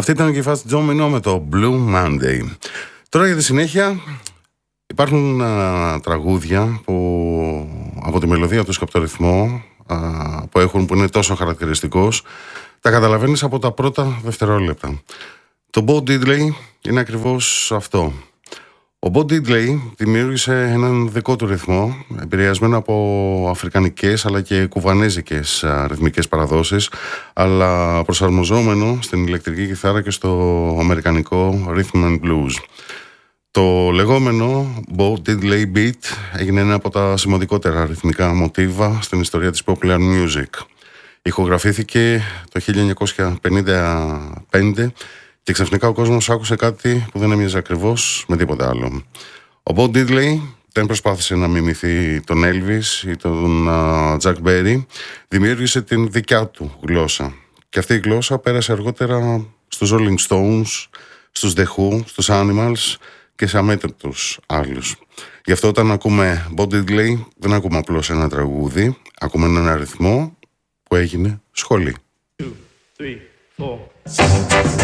Αυτή ήταν και η Fats Domino με το Blue Monday. Τώρα για τη συνέχεια υπάρχουν τραγούδια που από τη μελωδία τους και από το ρυθμό που έχουν, που είναι τόσο χαρακτηριστικός, τα καταλαβαίνεις από τα πρώτα δευτερόλεπτα. Το Bo Diddley είναι ακριβώς αυτό. Ο Bo Diddley δημιούργησε έναν δικό του ρυθμό, επηρεασμένο από αφρικανικές αλλά και κουβανέζικες ρυθμικές παραδόσεις, αλλά προσαρμοζόμενο στην ηλεκτρική κιθάρα και στο αμερικανικό rhythm and blues. Το λεγόμενο Bo Diddley Beat έγινε ένα από τα σημαντικότερα ρυθμικά μοτίβα στην ιστορία της popular music. Ηχογραφήθηκε το 1955 και ξαφνικά ο κόσμος άκουσε κάτι που δεν έμοιαζε ακριβώς με τίποτα άλλο. Ο Bo Diddley δεν προσπάθησε να μιμηθεί τον Elvis ή τον Chuck Berry, δημιούργησε την δικιά του γλώσσα. Και αυτή η γλώσσα πέρασε αργότερα στους Rolling Stones, στους The Who, στους Animals και σε αμέτρητους άλλους. Γι' αυτό όταν ακούμε Bo Diddley δεν ακούμε απλώς ένα τραγούδι, ακούμε έναν αριθμό που έγινε σχολή. 2, 3, 4.